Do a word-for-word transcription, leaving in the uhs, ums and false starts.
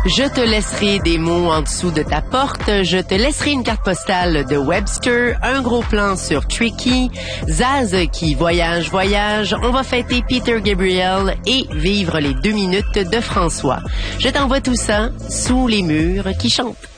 Je te laisserai des mots en dessous de ta porte. Je te laisserai une carte postale de Webster, un gros plan sur Tricky, Zaz qui voyage, voyage. On va fêter Peter Gabriel et vivre les deux minutes de François. Je t'envoie tout ça sous les murs qui chantent.